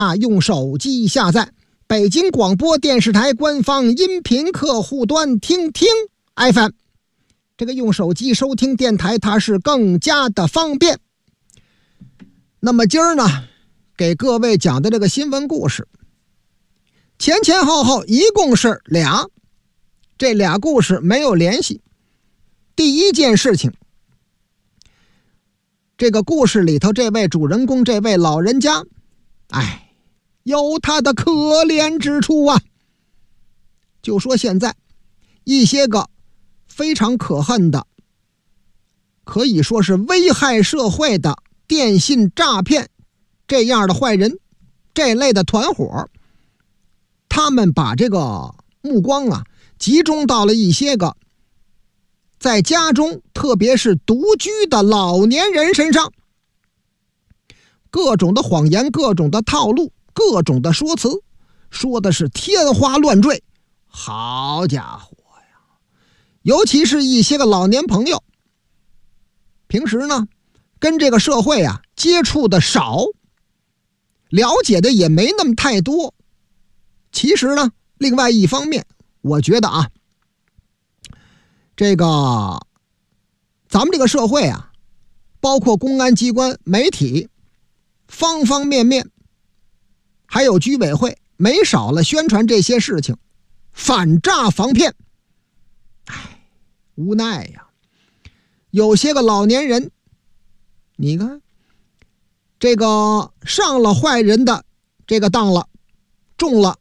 用手机下载北京广播电视台官方音频客户端听听 FM。 这个用手机收听电台它是更加的方便。那么今儿呢，给各位讲的这个新闻故事前后一共是俩，这俩故事没有联系。第一件事情，这个故事里头这位主人公这位老人家，有他的可怜之处啊。就说现在一些个非常可恨的，可以说是危害社会的电信诈骗这样的坏人，这类的团伙，他们把这个目光集中到了一些个在家中特别是独居的老年人身上，各种的谎言，各种的套路，各种的说辞，说的是天花乱坠。好家伙呀，尤其是一些个老年朋友，平时呢跟这个社会接触的少，了解的也没那么太多。其实呢，另外一方面，我觉得这个咱们这个社会包括公安机关、媒体，方方面面，还有居委会，没少了宣传这些事情，反诈防骗。无奈呀，有些个老年人，你看这个上了坏人的这个当了，中了